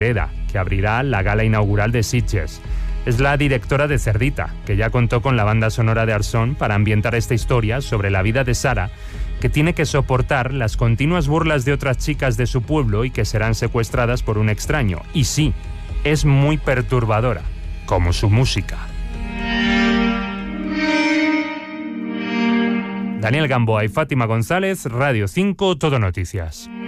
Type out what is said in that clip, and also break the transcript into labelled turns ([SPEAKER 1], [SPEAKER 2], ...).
[SPEAKER 1] que abrirá la gala inaugural de Sitges. Es la directora de Cerdita, que ya contó con la banda sonora de Arsón para ambientar esta historia sobre la vida de Sara, que tiene que soportar las continuas burlas de otras chicas de su pueblo y que serán secuestradas por un extraño. Y sí, es muy perturbadora, como su música. Daniel Gamboa y Fátima González, Radio 5, Todo Noticias.